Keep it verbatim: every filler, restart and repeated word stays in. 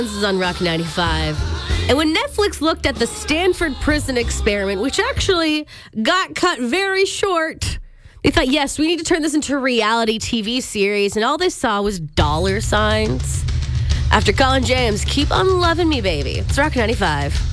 This is on Rock ninety-five. And when Netflix looked at the Stanford prison experiment, which actually got cut very short, they thought, yes, we need to turn this into a reality T V series. And all they saw was dollar signs. After Colin James, keep on loving me, baby. It's Rock ninety-five.